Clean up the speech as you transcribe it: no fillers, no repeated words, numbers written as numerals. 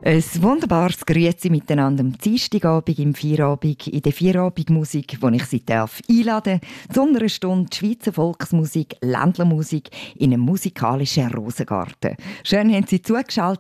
Ein wunderbares Grüezi miteinander am Dienstagabend im Feierabend in der Feierabendmusik, wo ich Sie einladen darf, zu einer Stunde Schweizer Volksmusik, Ländlermusik in einem musikalischen Rosengarten. Schön haben Sie zugeschaltet.